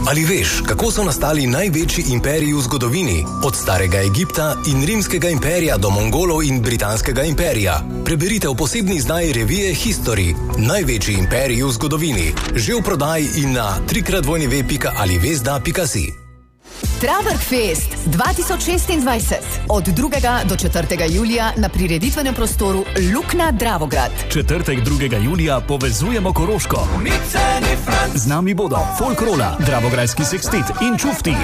Ali veš, kako so nastali največji imperiji v zgodovini? Od starega Egipta in rimskega imperija do Mongolov in britanskega imperija. Preberite v posebni izdaji revije History. Največji imperiji v zgodovini. Že v prodaji in na www.alivesda.si. Trabergfest 2026 od 2. do 4. julija na prireditvenem prostoru Lukna Dravograd. Četrtek 2. julija povezujemo Koroško. Z nami bodo Folkrola, Dravograjski sekstit in Čufti.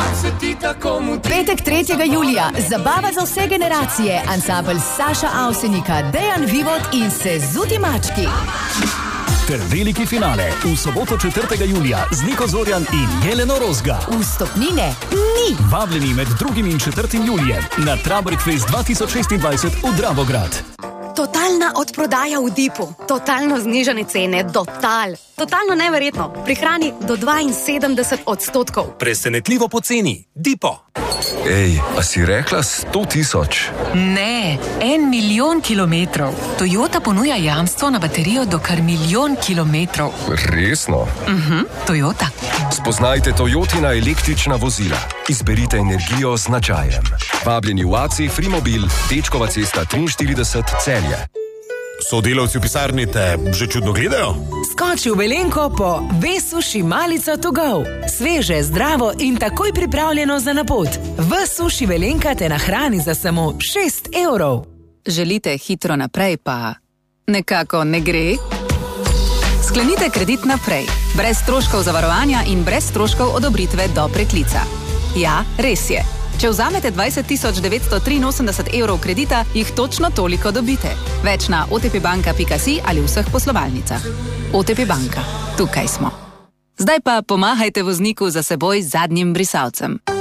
Petek 3. julija zabava za vse generacije, ansambl Saša Avsenika, Dejan Vivod in Sezuti Mački. Ter veliki finale v soboto 4. julija z Niko Zorjan in Jeleno Rozga. Vstopnine ni. Vabljeni med 2. in 4. julijem na Trabergfest 2026 v Dravograd. Totalna odprodaja v Dipu, totalno znižane cene, totalno neverjetno, prihrani do 72%. Presenetljivo poceni, Dipo. Ej, a si rekla 100.000? Ne, 1 milijon kilometrov. Toyota ponuja jamstvo na baterijo do kar 1 milijon kilometrov. Resno? Toyota. Spoznajte Toyotina električna vozila. Izberite energijo z značajem. Vabljeni v AC Frimobil, Dečkova cesta 43, Celje. Sodelavci v pisarni te že čudno gledajo? Skoči v Velenko po V-Sushi malico to go. Sveže, zdravo in takoj pripravljeno za na pot. V-Sushi Velenka te nahrani za samo 6 evrov. Želite hitro naprej, pa nekako ne gre? Sklenite kredit naprej. Brez stroškov zavarovanja in brez stroškov odobritve do preklica. Ja, res je. Če vzamete 20.983 evrov kredita, jih točno toliko dobite. Več na otpbanka.si ali vseh poslovalnicah. OTP Banka. Tukaj smo. Zdaj pa pomahajte vozniku za seboj z zadnjim brisalcem.